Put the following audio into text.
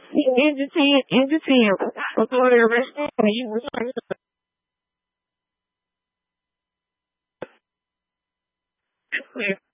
Entertain. We'll go to the restaurant and you was like,